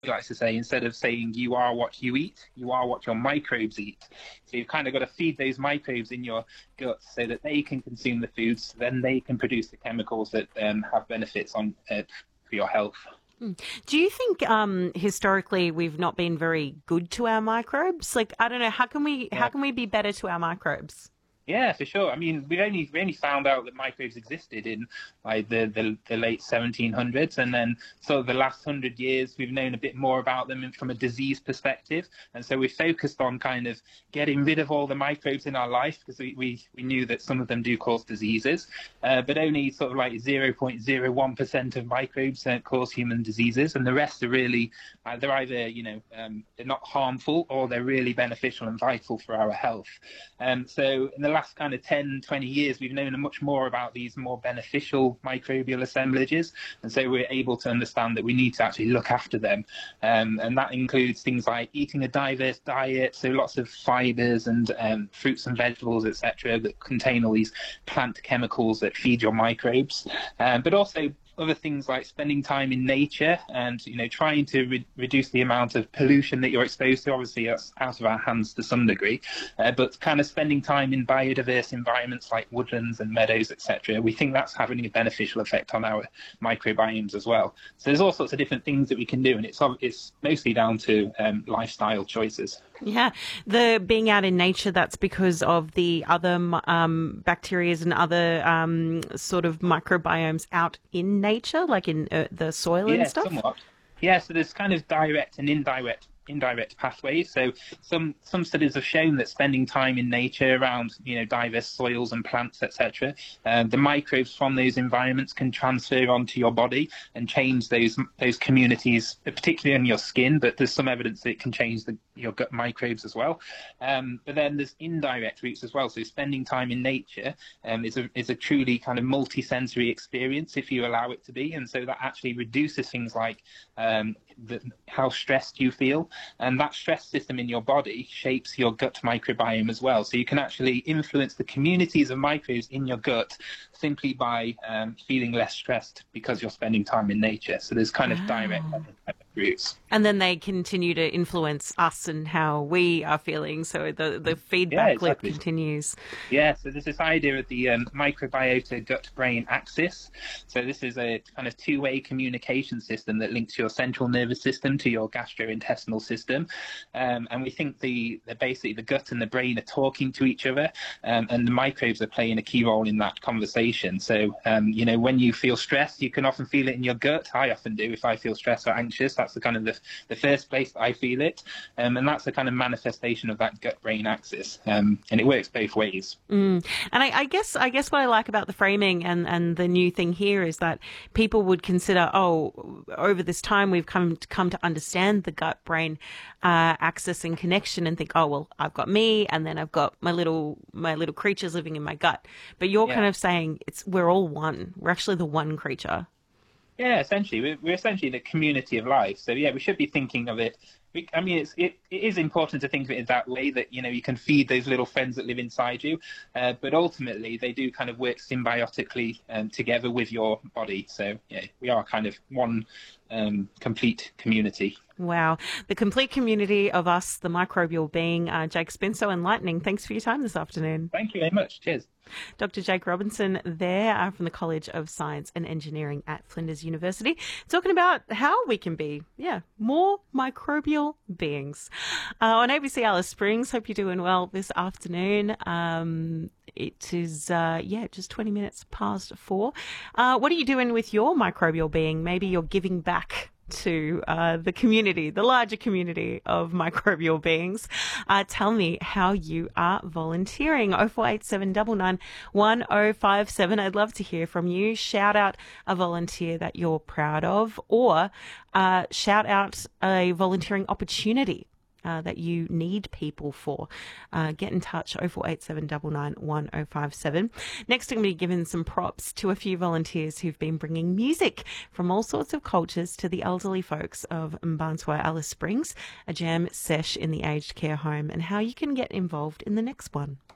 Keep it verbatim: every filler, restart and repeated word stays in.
likes to say, instead of saying you are what you eat, you are what your microbes eat. So you've kind of got to feed those microbes in your gut so that they can consume the foods, so then they can produce the chemicals that um, have benefits on uh, for your health. Do you think um, historically we've not been very good to our microbes? Like, I don't know, how can we how Yeah. can we be better to our microbes? Yeah, for sure. I mean, we only we only found out that microbes existed in like the, the, the late seventeen hundreds, and then sort of the last hundred years we've known a bit more about them from a disease perspective, and so we focused on kind of getting rid of all the microbes in our life because we, we, we knew that some of them do cause diseases, uh, but only sort of like zero point zero one percent of microbes uh, cause human diseases, and the rest are really uh, they're either you know um, they're not harmful or they're really beneficial and vital for our health. Um, so in the last kind of ten, twenty years, we've known much more about these more beneficial microbial assemblages. And so we're able to understand that we need to actually look after them. Um, and that includes things like eating a diverse diet, so lots of fibers and um, fruits and vegetables, et cetera, that contain all these plant chemicals that feed your microbes. Um, but also other things like spending time in nature and, you know, trying to re- reduce the amount of pollution that you're exposed to. Obviously, that's out of our hands to some degree, uh, but kind of spending time in biodiverse environments like woodlands and meadows, et cetera. We think that's having a beneficial effect on our microbiomes as well. So there's all sorts of different things that we can do, and it's it's mostly down to um, lifestyle choices. Yeah, the being out in nature, that's because of the other um, bacteria and other um, sort of microbiomes out in nature, like in uh, the soil and Yeah, stuff. somewhat. Yeah, so there's kind of direct and indirect indirect pathways. So some some studies have shown that spending time in nature around you know diverse soils and plants, et cetera, uh, the microbes from those environments can transfer onto your body and change those those communities, particularly on your skin. But there's some evidence that it can change the, your gut microbes as well. Um, but then there's indirect routes as well. So spending time in nature um, is a is a truly kind of multi-sensory experience if you allow it to be, and so that actually reduces things like um, the, how stressed you feel. And that stress system in your body shapes your gut microbiome as well. So you can actually influence the communities of microbes in your gut simply by um, feeling less stressed because you're spending time in nature. So there's kind of direct Wow. routes. And then they continue to influence us and how we are feeling. So the, the Yeah, feedback loop exactly. continues. Yeah, so there's this idea of the um, microbiota gut-brain axis. So this is a kind of two-way communication system that links your central nervous system to your gastrointestinal system. Um, and we think the, the basically the gut and the brain are talking to each other, um, and the microbes are playing a key role in that conversation. So, um, you know, when you feel stressed, you can often feel it in your gut. I often do if I feel stressed or anxious. That's the kind of the, the first place that I feel it. Um, and that's the kind of manifestation of that gut-brain axis. Um, and it works both ways. Mm. And I, I guess I guess what I like about the framing and, and the new thing here is that people would consider, oh, over this time we've come to come to understand the gut brain uh, axis and connection, and think, oh well, I've got me, and then I've got my little my little creatures living in my gut. But you're Yeah. kind of saying it's we're all one. We're actually the one creature. Yeah, essentially, we're, we're essentially the community of life. So yeah, we should be thinking of it. We, I mean, it's, it, it is important to think of it in that way, that you know you can feed those little friends that live inside you, uh, but ultimately they do kind of work symbiotically um, together with your body. So yeah, we are kind of one um, complete community. Wow, the complete community of us, the microbial being. Uh, Jake Spence, so enlightening. Thanks for your time this afternoon. Thank you very much. Cheers. Doctor Jake Robinson there uh, from the College of Science and Engineering at Flinders University, talking about how we can be, yeah, more microbial beings. Uh, on A B C Alice Springs, hope you're doing well this afternoon. Um, it is, uh, yeah, just twenty minutes past four. Uh, what are you doing with your microbial being? Maybe you're giving back to uh, the community, the larger community of microbial beings. Uh, tell me how you are volunteering. oh four eight seven nine nine one oh five seven. I'd love to hear from you. Shout out a volunteer that you're proud of, or uh, shout out a volunteering opportunity Uh, that you need people for. Uh, get in touch, oh four eight seven nine nine one oh five seven. Next, I'm going to be giving some props to a few volunteers who've been bringing music from all sorts of cultures to the elderly folks of Mbantua Alice Springs, a jam sesh in the aged care home, and how you can get involved in the next one.